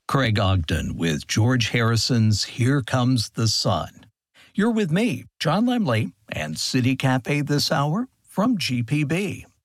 Craig Ogden with George Harrison's Here Comes the Sun. You're with me, John Lemley, and City Cafe this hour from GPB.